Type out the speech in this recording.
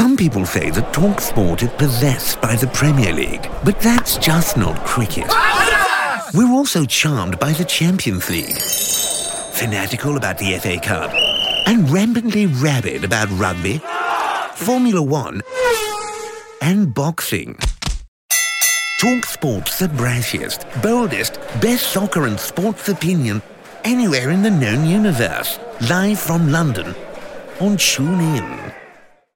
Some people say that TalkSport is possessed by the Premier League, but that's just not cricket. We're also charmed by the Champions League, fanatical about the FA Cup, and rampantly rabid about rugby, Formula One, and boxing. TalkSport's the brassiest, boldest, best soccer and sports opinion anywhere in the known universe. Live from London on TuneIn.